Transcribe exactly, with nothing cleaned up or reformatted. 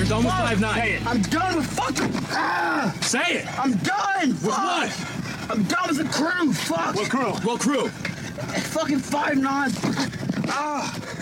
You're done with Fuck. five nine. Say it. I'm done with fucking. Ah, Say it. I'm done. With Fuck. what? I'm done with the crew. Fuck. What crew? What crew? Fucking five nine. Ah.